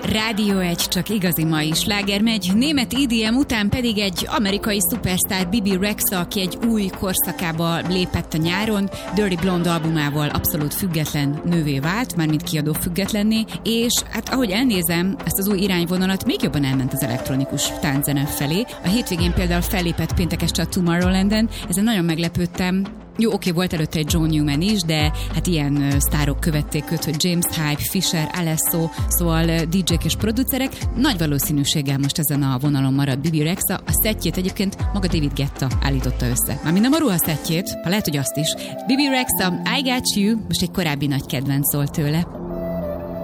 Rádió 1, csak igazi mai sláger megy, német EDM után pedig egy amerikai szupersztár Bebe Rexha, aki egy új korszakába lépett a nyáron, Dirty Blonde albumával abszolút független nővé vált, mármint kiadó függetlenné, és hát ahogy elnézem ezt az új irányvonalat, még jobban elment az elektronikus tánczene felé. A hétvégén például fellépett péntek este a Tomorrowlanden, ezen nagyon meglepődtem. Jó, oké, volt előtte egy John Newman is, de hát ilyen sztárok követték őt, hogy James Hype, Fisher, Alesso, szóval DJ-k és producerek. Nagy valószínűséggel most ezen a vonalon marad Bebe Rexha. A szettjét egyébként maga David Guetta állította össze. Mármint nem a ruha szettjét, ha lehet, hogy azt is. Bebe Rexha, I Got You, most egy korábbi nagy kedvenc szól tőle.